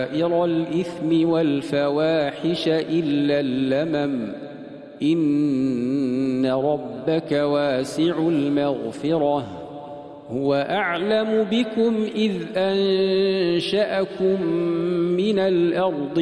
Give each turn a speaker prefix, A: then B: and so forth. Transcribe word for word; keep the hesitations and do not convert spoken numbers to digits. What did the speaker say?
A: كبائر الإثم والفواحش إلا اللمم إن ربك واسع المغفرة هو أعلم بكم إذ أنشأكم من الأرض